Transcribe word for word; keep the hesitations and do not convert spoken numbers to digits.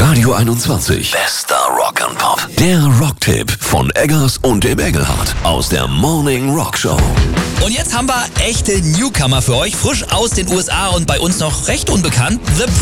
Radio einundzwanzig. Bester Rock and Pop. Der Rocktipp von Eggers und dem Engelhardt aus der Morning Rock Show. Und jetzt haben wir echte Newcomer für euch, frisch aus den U S A und bei uns noch recht unbekannt. The